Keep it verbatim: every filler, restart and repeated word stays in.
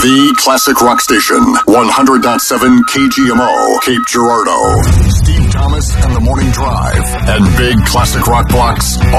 The Classic Rock Station, one hundred point seven K G M O, Cape Girardeau. Steve Thomas and the Morning Drive, and big classic rock blocks